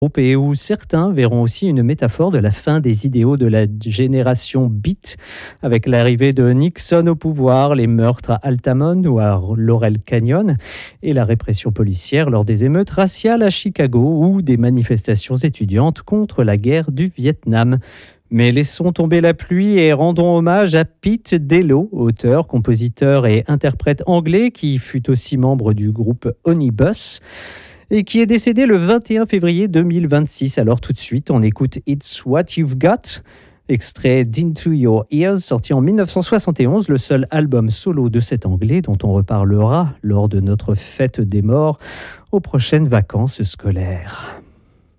et où certains verront aussi une métaphore de la fin des idéaux de la génération Beat, avec l'arrivée de Nixon au pouvoir, les meurtres à Altamont ou à Laurel Canyon et la répression policière lors des émeutes raciales à Chicago ou des manifestations étudiantes contre la guerre du Vietnam. Mais laissons tomber la pluie et rendons hommage à Pete Dello, auteur, compositeur et interprète anglais qui fut aussi membre du groupe Onibus et qui est décédé le 21 février 2026. Alors tout de suite, on écoute It's What You've Got, extrait d'Into Your Ears, sorti en 1971, le seul album solo de cet Anglais dont on reparlera lors de notre fête des morts aux prochaines vacances scolaires.